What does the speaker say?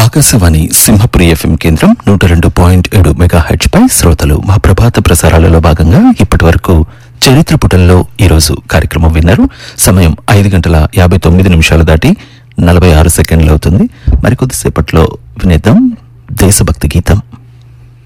Akashvani Simhapuri FM కేంద్రం 102.7 megahertz పై శ్రోతలు మా ప్రభాత ప్రసారాలలో భాగంగా ఇప్పటి వరకు చరిత్ర పుటల్లో ఈరోజు కార్యక్రమం విన్నారు. సమయం 5:59 దాటి 46 సెకండ్లు అవుతుంది. మరికొద్దిసేపట్లో వినేద్దాం దేశభక్తి గీతం.